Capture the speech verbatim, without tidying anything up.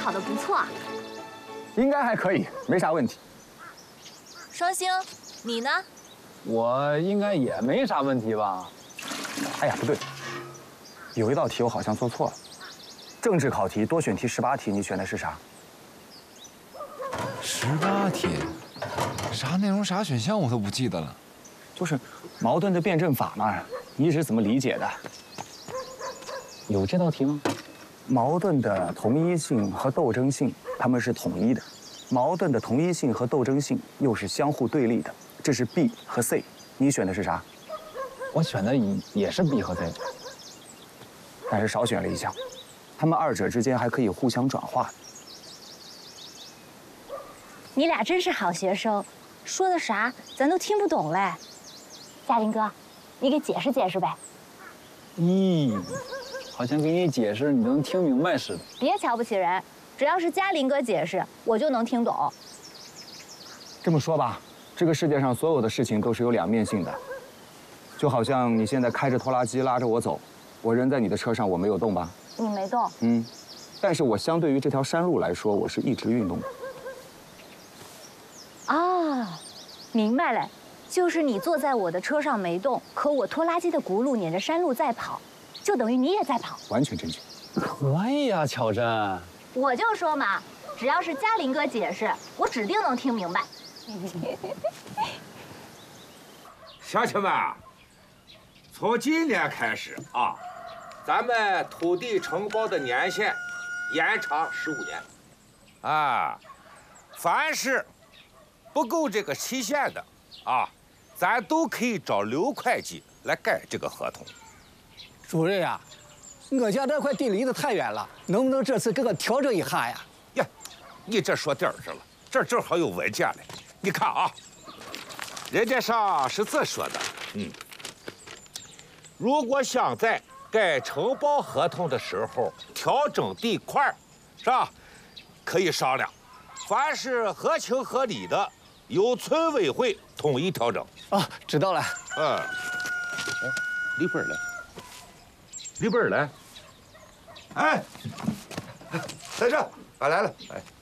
考得不错。 应该还可以，没啥问题。 双星，你呢？ 我应该也没啥问题吧？哎呀，不对，有一道题我好像做错了。政治考题多选题十八题，你选的是啥？ 十八题，啥内容啥选项我都不记得了。 就是矛盾的辩证法嘛，你是怎么理解的？有这道题吗？矛盾的同一性和斗争性，它们是统一的；矛盾的同一性和斗争性又是相互对立的。这是 B 和 C， 你选的是啥？我选的也是 B 和 C， 但是少选了一项，它们二者之间还可以互相转化。 你俩真是好学生，说的啥咱都听不懂嘞。嘉林哥，你给解释解释呗。 咦，好像给你解释你能听明白似的。 别瞧不起人，只要是嘉林哥解释，我就能听懂。 这么说吧，这个世界上所有的事情都是有两面性的，就好像你现在开着拖拉机拉着我走，我人在你的车上，我没有动吧？ 你没动。 嗯，但是我相对于这条山路来说，我是一直运动的。 啊，明白了，就是你坐在我的车上没动，可我拖拉机的轱辘撵着山路在跑，就等于你也在跑。 完全正确。 可以呀，巧珍。 我就说嘛，只要是嘉林哥解释，我指定能听明白。 乡亲们，从今年开始啊，咱们土地承包的年限延长十五年。啊，凡是不够这个期限的啊，咱都可以找刘会计来改这个合同。 主任呀，我家这块地离得太远了，能不能这次给我调整一下呀？ 呀，你这说地儿上了，这正好有文件嘞。你看啊，人家上是这说的，嗯，如果想在改承包合同的时候调整地块，是吧？可以商量，凡是合情合理的，由村委会统一调整。 啊，知道了。 嗯，哎，李本来，李本来，哎，在这，俺来了，哎。